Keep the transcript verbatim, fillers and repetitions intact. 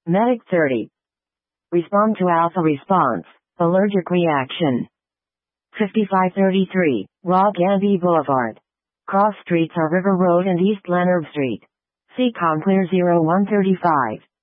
Medic thirty. Respond to alpha response. Allergic reaction. fifty-five thirty-three, Raw Gandhi Boulevard. Cross streets are River Road and East Leonard Street. C COM Clear zero one three five.